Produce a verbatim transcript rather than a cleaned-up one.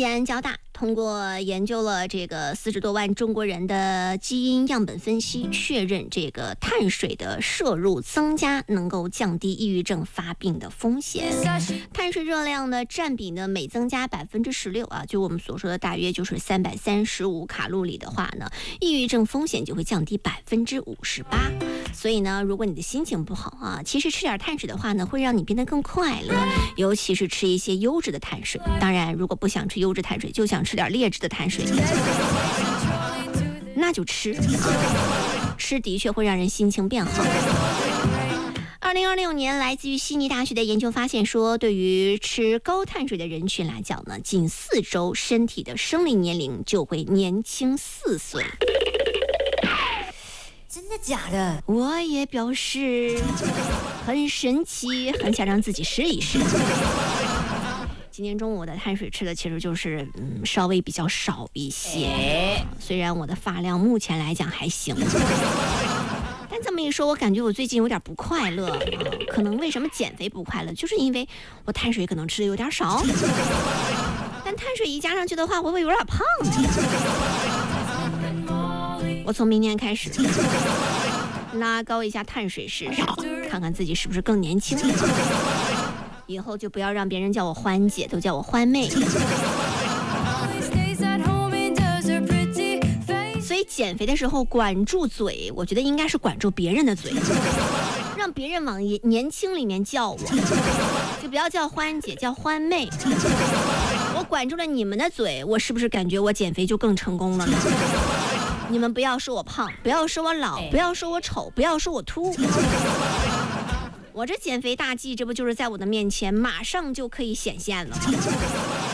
西安交大通过研究了这个四十多万中国人的基因样本分析，确认这个碳水的摄入增加能够降低抑郁症发病的风险。碳水热量的占比呢，每增加百分之十六啊，就我们所说的大约就是三百三十五卡路里的话呢，抑郁症风险就会降低百分之五十八。所以呢，如果你的心情不好啊，其实吃点碳水的话呢，会让你变得更快乐，尤其是吃一些优质的碳水。当然，如果不想吃优质碳水，就想吃点劣质的碳水，那就吃，吃的确会让人心情变好。二零二六年，来自于悉尼大学的研究发现说，对于吃高碳水的人群来讲呢，仅四周身体的生理年龄就会年轻四岁。 真的假的？ 我也表示很神奇，很想让自己试一试。今天中午的碳水吃的其实就是嗯稍微比较少一些，虽然我的发量目前来讲还行，但这么一说，我感觉我最近有点不快乐啊。可能为什么减肥不快乐，就是因为我碳水可能吃的有点少，但碳水一加上去的话，会不会有点胖？我从明天开始拉高一下碳水试试，看看自己是不是更年轻。以后就不要让别人叫我欢姐，都叫我欢妹。所以减肥的时候管住嘴，我觉得应该是管住别人的嘴，让别人往年轻里面叫我，就不要叫欢姐，叫欢妹。我管住了你们的嘴，我是不是感觉我减肥就更成功了呢？你们不要说我胖，不要说我老，不要说我丑，不要说我秃。我这减肥大计，这不就是在我的面前马上就可以显现了吗？